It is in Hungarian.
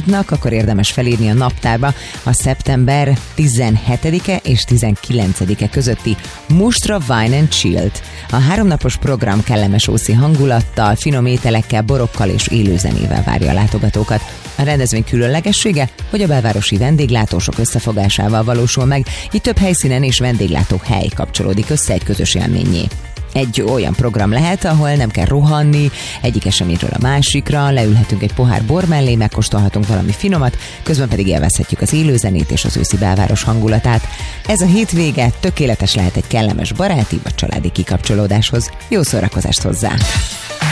napnak, akkor érdemes felírni a naptárba a szeptember 17-e és 19-e közötti Mustra Wine and Chilled. A 3 napos program kellemes őszi hangulattal, finom ételekkel, borokkal és élőzenével várja a látogatókat. A rendezvény különlegessége, hogy a belvárosi vendéglátósok összefogásával valósul meg, itt több helyszínen és vendéglátó hely kapcsolódik össze egy közös élménnyé. Egy olyan program lehet, ahol nem kell rohanni egyik eseményről a másikra, leülhetünk egy pohár bor mellé, megkóstolhatunk valami finomat, közben pedig élvezhetjük az élőzenét és az őszi belváros hangulatát. Ez a hétvége tökéletes lehet egy kellemes baráti vagy családi kikapcsolódáshoz. Jó szórakozást hozzá!